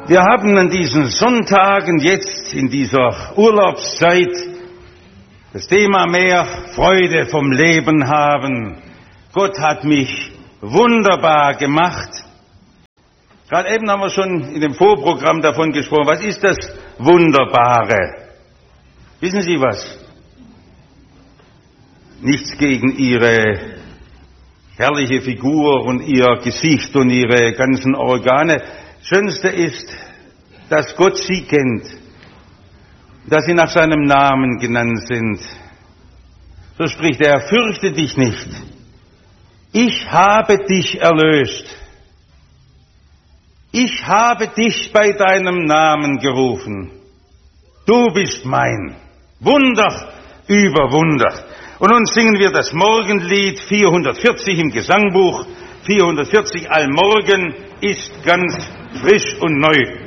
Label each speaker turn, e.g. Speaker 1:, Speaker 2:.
Speaker 1: Wir haben an diesen Sonntagen jetzt in dieser Urlaubszeit das Thema mehr Freude vom Leben haben. Gott hat mich wunderbar gemacht. Gerade eben haben wir schon in dem Vorprogramm davon gesprochen. Was ist das Wunderbare? Wissen Sie was? Nichts gegen Ihre herrliche Figur und Ihr Gesicht und Ihre ganzen Organe. Schönste ist, dass Gott Sie kennt, dass Sie nach seinem Namen genannt sind. So spricht er: Fürchte dich nicht. Ich habe dich erlöst. Ich habe dich bei deinem Namen gerufen. Du bist mein. Wunder über Wunder. Und nun singen wir das Morgenlied 440 im Gesangbuch. 440 Allmorgen ist ganz frisch und neu.